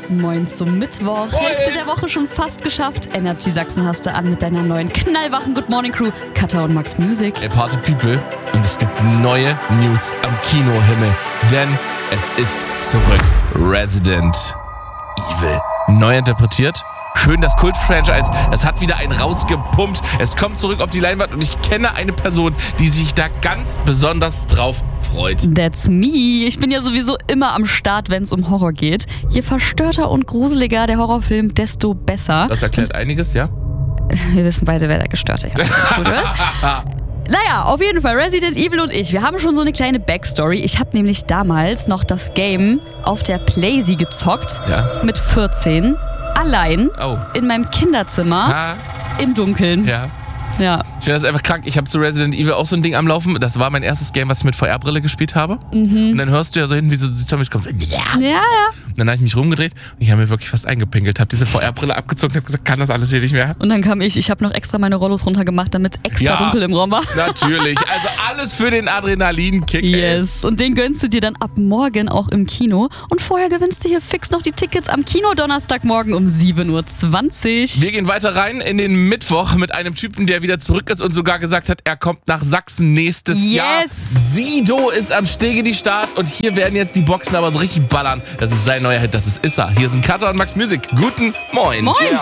Moin zum Mittwoch. Moin. Hälfte der Woche schon fast geschafft. Energy Sachsen hast du an mit deiner neuen knallwachen Good Morning Crew. Katha und Max Music. Hey Party People, und es gibt neue News am Kinohimmel, denn es ist zurück. Resident Evil. Neu interpretiert. Schön das Kult-Franchise. Es hat wieder einen rausgepumpt. Es kommt zurück auf die Leinwand und ich kenne eine Person, die sich da ganz besonders drauf freut. That's me. Ich bin ja sowieso immer am Start, wenn es um Horror geht. Je verstörter und gruseliger der Horrorfilm, desto besser. Das erklärt einiges, ja? Wir wissen beide, wer der Gestörte hier im Studio ist. Naja, auf jeden Fall, Resident Evil und ich, wir haben schon so eine kleine Backstory. Ich habe nämlich damals noch das Game auf der Playsee gezockt, Ja. mit 14, allein, Oh. in meinem Kinderzimmer, Ah, im Dunkeln. ja. Ja. Ich finde das einfach krank. Ich habe zu Resident Evil auch so ein Ding am Laufen. Das war mein erstes Game, was ich mit VR-Brille gespielt habe. Und dann hörst du ja so hinten, wie so die Zombies kommen. So, ja. Ja. Und dann habe ich mich rumgedreht und ich habe mir wirklich fast eingepinkelt. Habe diese VR-Brille abgezogen und habe gesagt, kann das alles hier nicht mehr? Und dann kam ich habe noch extra meine Rollos runtergemacht, damit es extra Ja. dunkel im Raum war. Natürlich. Also alles für den Adrenalinkick. ey. Yes, und den gönnst du dir dann ab morgen auch im Kino. Und vorher gewinnst du hier fix noch die Tickets am Kino Donnerstagmorgen um 7:20 Uhr. Wir gehen weiter rein in den Mittwoch mit einem Typen, der wieder zurück ist und sogar gesagt hat, er kommt nach Sachsen nächstes Jahr. Sido ist am Start und hier werden jetzt die Boxen aber so richtig ballern. Das ist sein neuer Hit, das ist Issa. Hier sind Katha und Max Music. Guten Moin. Moin!